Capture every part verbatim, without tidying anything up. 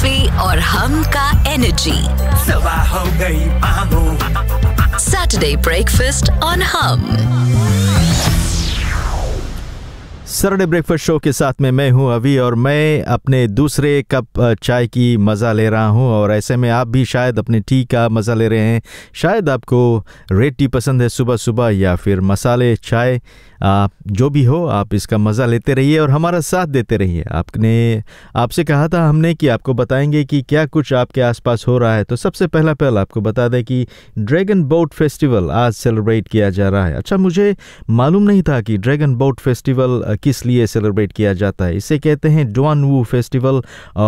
Coffee और हम का एनर्जी। सुबह हो गई मामू। सैटरडे ब्रेकफास्ट ऑन हम। सैटरडे ब्रेकफास्ट शो के साथ में मैं हूं अभी, और मैं अपने दूसरे कप चाय की मज़ा ले रहा हूं। और ऐसे में आप भी शायद अपने टी का मज़ा ले रहे हैं। शायद आपको रेड टी पसंद है सुबह सुबह, या फिर मसाले चाय, आप जो भी हो आप इसका मज़ा लेते रहिए और हमारा साथ देते रहिए। आपने आपसे कहा था हमने कि आपको बताएंगे कि क्या कुछ आपके आसपास हो रहा है। तो सबसे पहला पहल आपको बता दें कि ड्रैगन बोट फेस्टिवल आज सेलिब्रेट किया जा रहा है। अच्छा, मुझे मालूम नहीं था कि ड्रैगन बोट फेस्टिवल किस लिए सेलिब्रेट किया जाता है। इसे कहते हैं डुआन वू फेस्टिवल,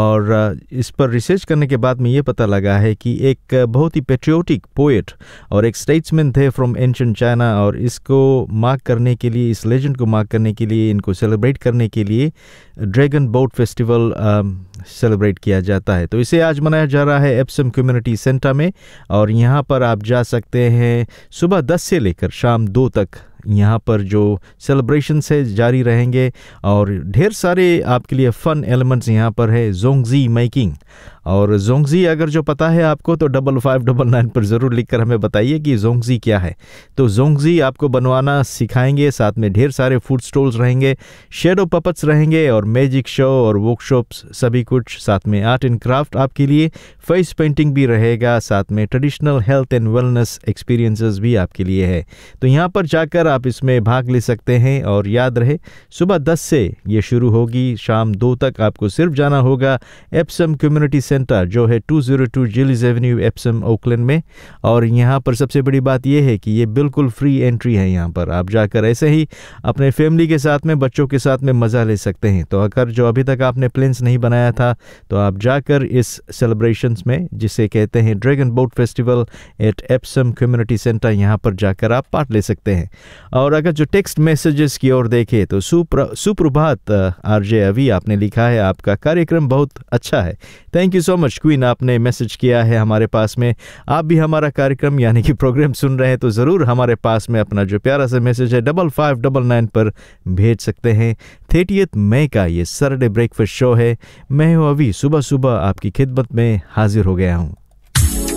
और इस पर रिसर्च करने के बाद में ये पता लगा है कि एक बहुत ही पेट्रियोटिक पोएट और एक स्टेट्समैन थे फ्रॉम एंशिएंट चाइना, और इसको मार्क करने के लिए, इस लेजेंड को मार्क करने के लिए, इनको सेलिब्रेट करने के लिए ड्रैगन बोट फेस्टिवल सेलिब्रेट किया जाता है। तो इसे आज मनाया जा रहा है एप्सम कम्युनिटी सेंटर में, और यहाँ पर आप जा सकते हैं सुबह दस से लेकर शाम दो तक। यहाँ पर जो सेलिब्रेशंस है जारी रहेंगे, और ढेर सारे आपके लिए फ़न एलिमेंट्स यहाँ पर है। जोंगजी मेकिंग, और जोंगजी अगर जो पता है आपको तो डबल फाइव डबल नाइन पर ज़रूर लिखकर हमें बताइए कि जोंगजी क्या है। तो जोंगजी आपको बनवाना सिखाएंगे, साथ में ढेर सारे फूड स्टॉल्स रहेंगे, शेडो पपट्स रहेंगे, और मैजिक शो और वर्कशॉप्स सभी कुछ। साथ में आर्ट एंड क्राफ्ट आपके लिए, फेस पेंटिंग भी रहेगा, साथ में traditional health and wellness experiences भी आपके लिए है। तो यहाँ पर जाकर आप इसमें भाग ले सकते हैं। और याद रहे, सुबह दस से ये शुरू होगी, शाम दो तक आपको सिर्फ जाना होगा एप्सम कम्युनिटी सेंटर, जो है to zero two जिलीज Avenue Epsom Oakland में। और यहाँ पर सबसे बड़ी बात यह है कि ये बिल्कुल फ्री एंट्री है। यहाँ पर आप जाकर ऐसे ही अपने फैमिली के साथ में, बच्चों के साथ में मज़ा ले सकते हैं। तो अगर जो अभी तक आपने प्लान्स नहीं बनाया था, तो आप जाकर इस सेलिब्रेशंस में, जिसे कहते हैं dragon boat festival at Epsom community centre, यहाँ पर जाकर आप पार्ट ले सकते हैं। और अगर जो टेक्स्ट मैसेजेस की ओर देखें तो सुप्र सुप्रभात आरजे अभी आपने लिखा है, आपका कार्यक्रम बहुत अच्छा है। Thank you so much queen, आपने मैसेज किया है हमारे पास में। आप भी हमारा कार्यक्रम यानी कि प्रोग्राम सुन रहे हैं तो ज़रूर हमारे पास में अपना जो प्यारा सा मैसेज है डबल फाइव डबल नाइन पर भेज सकते हैं। थर्टियथ मई का ये सैटरडे ब्रेकफास्ट शो है। मैं हूँ अभी, सुबह सुबह आपकी खिदमत में हाजिर हो गया हूँ।